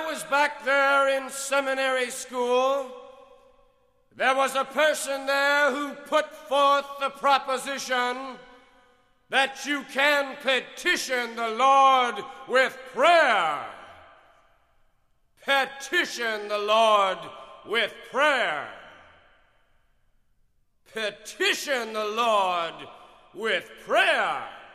was back there in seminary school, there was a person there who put forth the proposition that you can petition the Lord with prayer. Petition the Lord with prayer. Petition the Lord with prayer.